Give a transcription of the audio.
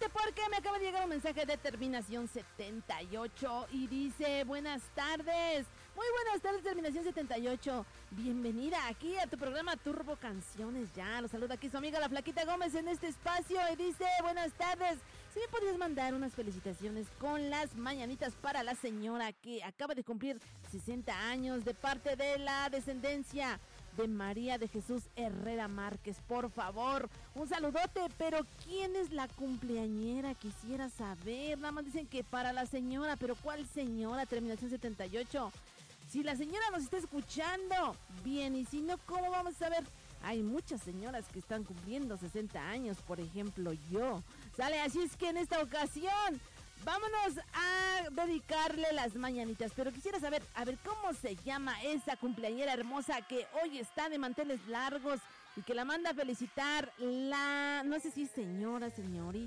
pendiente porque me acaba de llegar un mensaje de terminación 78 y dice: buenas tardes. Muy buenas tardes, terminación 78. Bienvenida aquí a tu programa Turbo Canciones. Ya, los saluda aquí su amiga la Flaquita Gómez en este espacio y dice: buenas tardes. Si me podrías mandar unas felicitaciones con las mañanitas para la señora que acaba de cumplir 60 años de parte de la descendencia de María de Jesús Herrera Márquez, por favor, un saludote. Pero ¿quién es la cumpleañera? Quisiera saber. Nada más dicen que para la señora, pero ¿cuál señora? Terminación 78. Si la señora nos está escuchando, bien, y si no, ¿cómo vamos a saber? Hay muchas señoras que están cumpliendo 60 años, por ejemplo yo. Sale, así es que en esta ocasión vámonos a dedicarle las mañanitas, pero quisiera saber, a ver, ¿cómo se llama esa cumpleañera hermosa que hoy está de manteles largos y que la manda a felicitar la, no sé si es señora, señorita,